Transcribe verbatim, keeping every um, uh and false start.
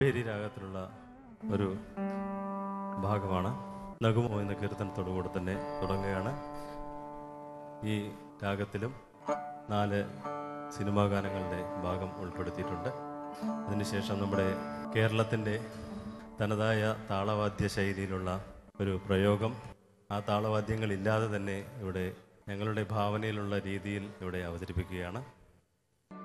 പേരി രാഗത്തിലുള്ള ഒരു ഭാഗമാണ്. നഗുമോ എന്ന കീർത്തനത്തോടുകൂടെ തന്നെ തുടങ്ങുകയാണ്. ഈ രാഗത്തിലും നാല് സിനിമാ ഗാനങ്ങളുടെ ഭാഗം ഉൾപ്പെടുത്തിയിട്ടുണ്ട്. അതിനുശേഷം നമ്മുടെ കേരളത്തിൻ്റെ തനതായ താളവാദ്യ ശൈലിയിലുള്ള ഒരു പ്രയോഗം, ആ താളവാദ്യങ്ങളില്ലാതെ തന്നെ ഇവിടെ ഞങ്ങളുടെ ഭാവനയിലുള്ള രീതിയിൽ ഇവിടെ അവതരിപ്പിക്കുകയാണ്.